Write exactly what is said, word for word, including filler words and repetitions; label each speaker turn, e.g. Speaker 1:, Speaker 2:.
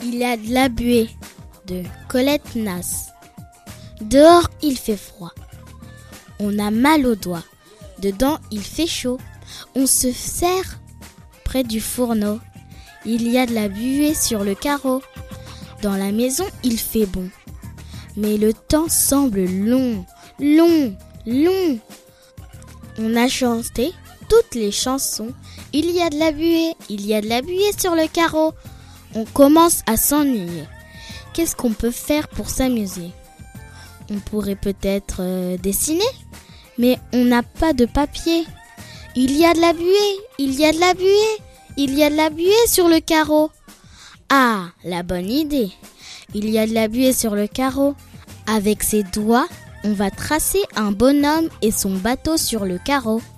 Speaker 1: Il y a de la buée de Colette Nasse. Dehors, il fait froid. On a mal aux doigts. Dedans, il fait chaud. On se serre près du fourneau. Il y a de la buée sur le carreau. Dans la maison, il fait bon. Mais le temps semble long, long, long. On a chanté toutes les chansons. Il y a de la buée, il y a de la buée sur le carreau. On commence à s'ennuyer. Qu'est-ce qu'on peut faire pour s'amuser ? On pourrait peut-être euh, dessiner, mais on n'a pas de papier. Il y a de la buée, il y a de la buée, il y a de la buée sur le carreau. Ah, la bonne idée. Il y a de la buée sur le carreau. Avec ses doigts, on va tracer un bonhomme et son bateau sur le carreau.